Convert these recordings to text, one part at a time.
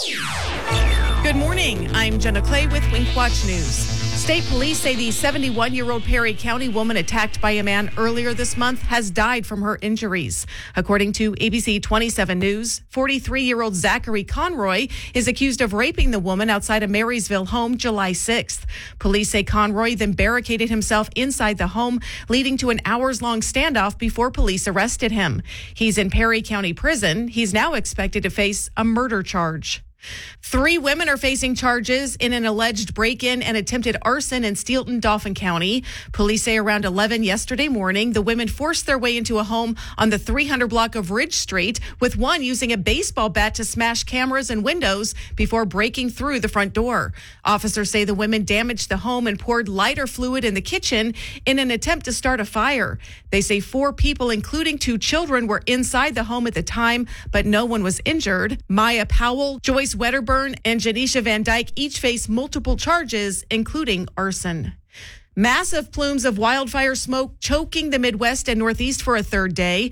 Good morning. I'm Jenna Clay with Wink Watch News. State police say the 71-year-old Perry County woman attacked by a man earlier this month has died from her injuries. According to ABC 27 News, 43-year-old Zachary Conroy is accused of raping the woman outside a Marysville home July 6th. Police say Conroy then barricaded himself inside the home, leading to an hours-long standoff before police arrested him. He's in Perry County Prison. He's now expected to face a murder charge. 3 women are facing charges in an alleged break-in and attempted arson in Steelton, Dauphin County. Police say around 11 yesterday morning, the women forced their way into a home on the 300 block of Ridge Street, with one using a baseball bat to smash cameras and windows before breaking through the front door. Officers say the women damaged the home and poured lighter fluid in the kitchen in an attempt to start a fire. They say 4 people, including 2 children, were inside the home at the time, but no one was injured. Maya Powell, Joyce Wedderburn, and Janisha Van Dyke each face multiple charges, including arson. Massive plumes of wildfire smoke choking the Midwest and Northeast for a third day.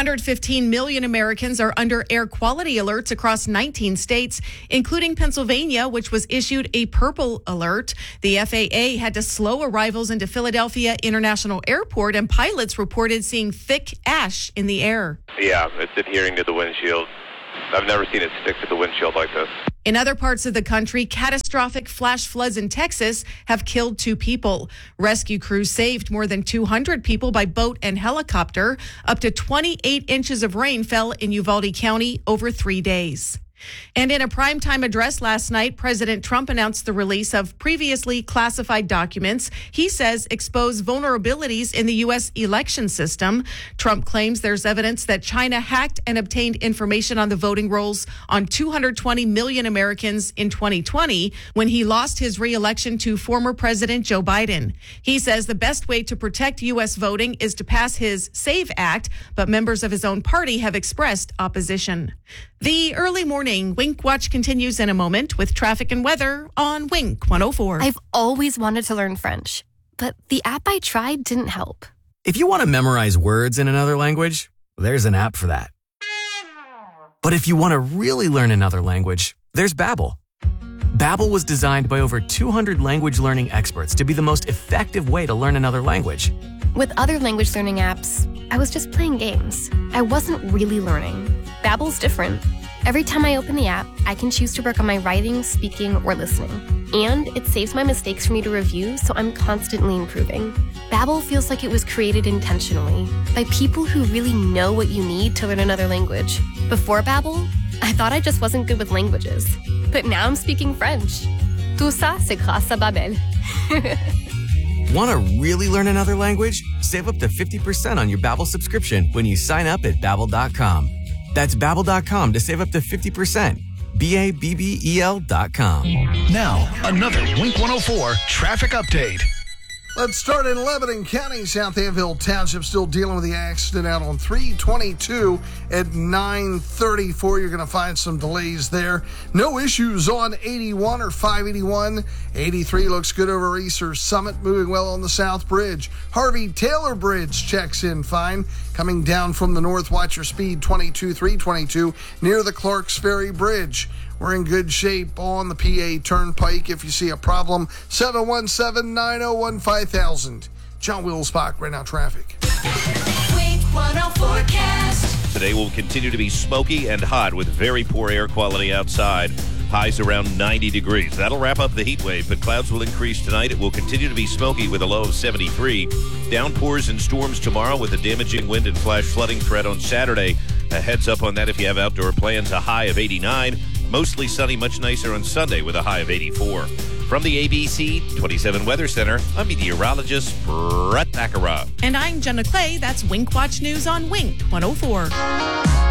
115 million Americans are under air quality alerts across 19 states, including Pennsylvania, which was issued a purple alert. The FAA had to slow arrivals into Philadelphia International Airport, and pilots reported seeing thick ash in the air. Yeah, it's adhering to the windshield. I've never seen it stick to the windshield like this. In other parts of the country, catastrophic flash floods in Texas have killed 2 people. Rescue crews saved more than 200 people by boat and helicopter. Up to 28 inches of rain fell in Uvalde County over 3 days. And in a primetime address last night, President Trump announced the release of previously classified documents he says expose vulnerabilities in the U.S. election system. Trump claims there's evidence that China hacked and obtained information on the voting rolls on 220 million Americans in 2020 when he lost his re-election to former President Joe Biden. He says the best way to protect U.S. voting is to pass his SAVE Act, but members of his own party have expressed opposition. The early morning Wink Watch continues in a moment with traffic and weather on Wink 104. I've always wanted to learn French, but the app I tried didn't help. If you want to memorize words in another language, there's an app for that. But if you want to really learn another language, there's Babbel. Babbel was designed by over 200 language learning experts to be the most effective way to learn another language. With other language learning apps, I was just playing games. I wasn't really learning. Babbel's different. Every time I open the app, I can choose to work on my writing, speaking, or listening. And it saves my mistakes for me to review, so I'm constantly improving. Babbel feels like it was created intentionally by people who really know what you need to learn another language. Before Babbel, I thought I just wasn't good with languages. But now I'm speaking French. Tout ça, c'est grâce à Babbel. Want to really learn another language? Save up to 50% on your Babbel subscription when you sign up at Babbel.com. That's Babbel.com to save up to 50%. Babbel.com. Now, another Wink 104 traffic update. Let's start in Lebanon County. South Anvil Township still dealing with the accident out on 322 at 934. You're going to find some delays there. No issues on 81 or 581. 83 looks good over Reeser Summit. Moving well on the South Bridge. Harvey Taylor Bridge checks in fine. Coming down from the north, watch your speed 22, 322 near the Clarks Ferry Bridge. We're in good shape on the PA Turnpike. If you see a problem, 717-901-5000. John Wilsbach, right now traffic. Wink 104 forecast. Today will continue to be smoky and hot with very poor air quality outside. Highs around 90 degrees. That'll wrap up the heat wave, but clouds will increase tonight. It will continue to be smoky with a low of 73. Downpours and storms tomorrow with a damaging wind and flash flooding threat on Saturday. A heads up on that if you have outdoor plans. A high of 89. Mostly sunny, much nicer on Sunday with a high of 84. From the ABC 27 Weather Center, I'm meteorologist Brett Baccarat. And I'm Jenna Clay. That's Wink Watch News on Wink 104.